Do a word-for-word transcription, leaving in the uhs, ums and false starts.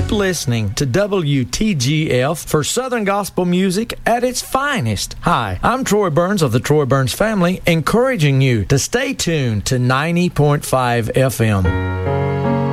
Keep listening to W T G F for Southern Gospel music at its finest. Hi, I'm Troy Burns of the Troy Burns family, encouraging you to stay tuned to ninety point five F M.